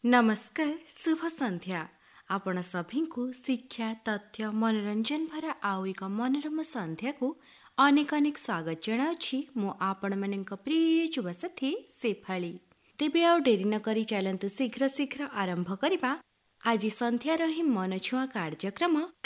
नमस्कार, शुभ संध्या। आपण सभिଙ୍କୁ शिक्षा तथ्य मनोरंजन भरा आउ एक मनोरम संध्या को अनेक अनेक स्वागत जनाउछि। मु आपण मानक प्रिय युवा साथी शेफाली। तेबे आउ डेरी न करी चलंतु शीघ्र शीघ्र आरंभ करिबा आज संध्यार ही मन छुआ कार्यक्रम